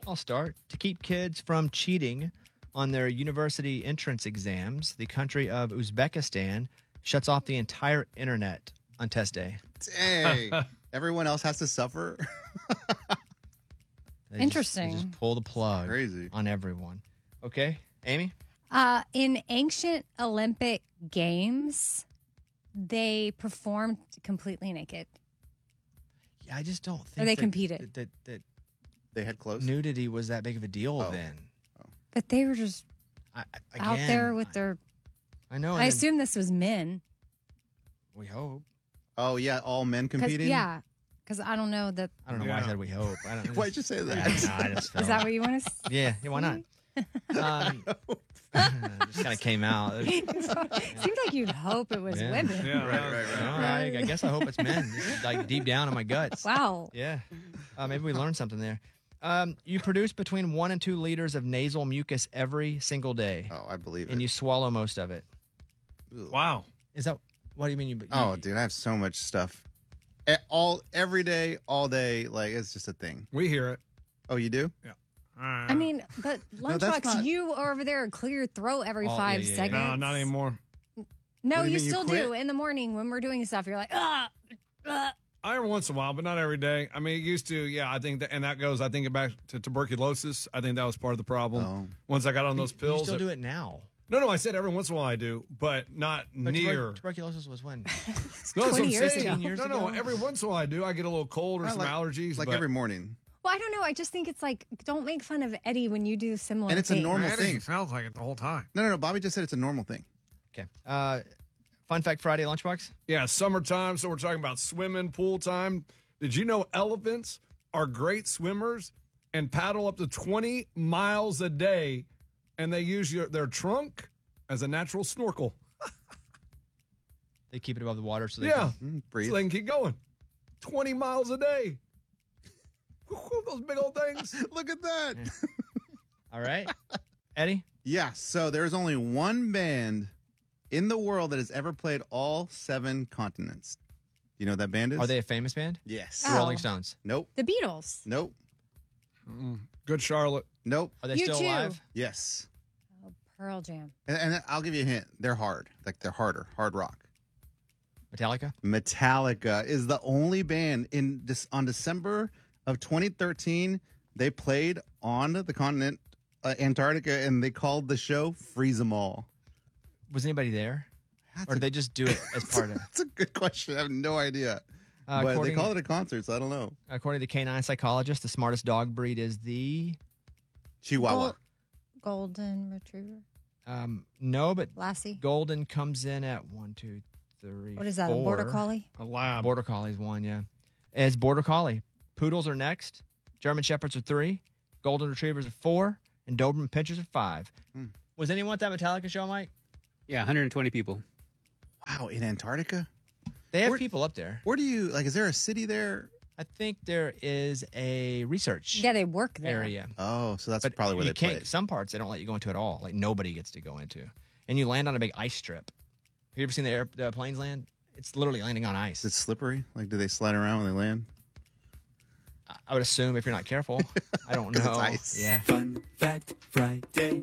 I'll start. To keep kids from cheating on their university entrance exams, the country of Uzbekistan shuts off the entire internet on test day. Dang. Everyone else has to suffer? Interesting. They just pull the plug Crazy. on everyone. Okay, Amy? In ancient Olympic games, they performed completely naked. Yeah, I just don't think Or they competed. That They had clothes? nudity was that big of a deal then. But they were just out Again, there with their... I know. I assume this was men. We hope. Oh, yeah, all men competing? Yeah, because I don't know that... I don't know why I said we hope. I don't know. Why'd you say that? I just Is that what you want to Yeah, why not? Just kind of came out. Seems like you'd hope it was women. Yeah, right. I guess I hope it's men. It's like deep down in my guts. Wow. Yeah. Maybe we learned something there. You produce between 1 and 2 liters of nasal mucus every single day. Oh, I believe it. And you swallow most of it. Wow. Is that what do you mean? Dude, I have so much stuff. Every day, all day. Like, it's just a thing. We hear it. Oh, you do? Yeah. I mean, but that's Lunchbox, not- you are over there clear your throat every 5 seconds. No, not anymore. No, What do you you mean, you still quit? do. In the morning when we're doing stuff, you're like, Every once in a while, but not every day. I mean, it used to, I think that, and that goes, I think, back to tuberculosis. I think that was part of the problem. Once I got on those pills. You still do it now. No, I said every once in a while I do, but not But near. tuberculosis was when? No, that's what 20 I'm years saying. ago. Years No, ago? every once in a while I do. I get a little cold or some allergies. Like but every morning. well, I don't know. I just think it's like, don't make fun of Eddie when you do similar And it's a things. normal Eddie thing. sounds like it the whole time. No. Bobby just said it's a normal thing. Okay. Fun fact Friday lunchbox. Yeah, summertime, so we're talking about swimming, pool time. Did you know elephants are great swimmers and paddle up to 20 miles a day, and they use their trunk as a natural snorkel? They keep it above the water so they Yeah, breathe. so they can keep going. 20 miles a day. Those big old things. Look at that. All right. Eddie? Yeah, so there's only one band in the world that has ever played all 7 continents. You know what that band is? Are they a famous band? Yes. Oh. Rolling Stones. Nope. The Beatles. Nope. Good Charlotte. Nope. Are they You still too. alive? Yes. Pearl Jam. And I'll give you a hint. They're hard. Like, they're harder. Hard rock. Metallica? Metallica is the only band on December of 2013. They played on the continent Antarctica, and they called the show Freeze 'Em All. Was anybody there? Or did they just do it as part of it? That's a good question. I have no idea. But they according- call it a concert, so I don't know. According to canine psychologist, the smartest dog breed is the Chihuahua. Golden Retriever. no, but Lassie. Golden comes in at 1, 2, 3. What is that, a 4. Border Collie? A lab. Border Collie's 1, yeah. It's Border Collie. Poodles are next. German Shepherds are 3. Golden Retrievers are 4. And Doberman Pinschers are 5. Was anyone at that Metallica show, Mike? Yeah, 120 people. Wow, in Antarctica? They have people up there. Where do you, like, is there a city there? I think there is a research Yeah, they work there. area. Oh, so that's But probably where you they can't. play. Some parts they don't let you go into at all. Like nobody gets to go into. And you land on a big ice strip. Have you ever seen the planes land? It's literally landing on ice. Is it slippery? Like, do they slide around when they land? I would assume if you're not careful. I don't 'Cause know. it's ice. Yeah. Fun Fact Friday.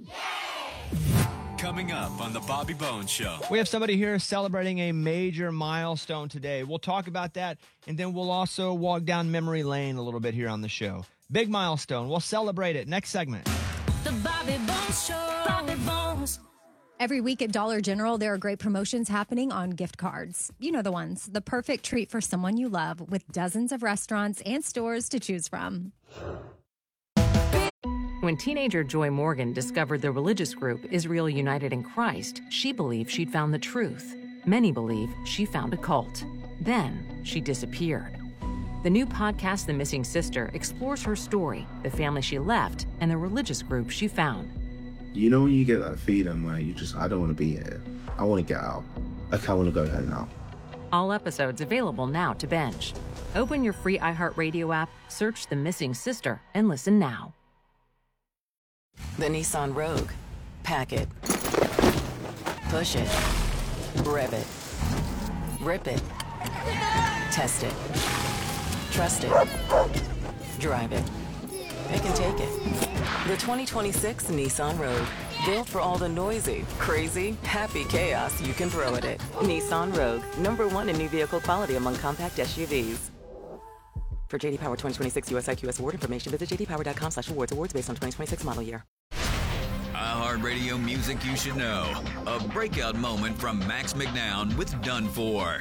Coming up on the Bobby Bones Show. We have somebody here celebrating a major milestone today. We'll talk about that, and then we'll also walk down memory lane a little bit here on the show. Big milestone. We'll celebrate it. Next segment. The Bobby Bones Show. Bobby Bones. Every week at Dollar General, there are great promotions happening on gift cards. You know the ones, the perfect treat for someone you love, with dozens of restaurants and stores to choose from. When teenager Joy Morgan discovered the religious group Israel United in Christ, she believed she'd found the truth. Many believe she found a cult. Then she disappeared. The new podcast, The Missing Sister, explores her story, the family she left, and the religious group she found. You know when you get that feeling where I don't want to be here. I want to get out. Like, I want to go home now. All episodes available now to binge. Open your free iHeartRadio app, search The Missing Sister, and listen now. The Nissan Rogue. Pack it. Push it. Rev it. Rip it. Test it. Trust it. Drive it. It can take it. The 2026 Nissan Rogue. Built for all the noisy, crazy, happy chaos you can throw at it. Nissan Rogue. #1 in new vehicle quality among compact SUVs. For JD Power 2026 US IQS award information, visit jdpower.com/awards. Awards based on 2026 model year. iHeartRadio music you should know. A breakout moment from Max McNown with Done For.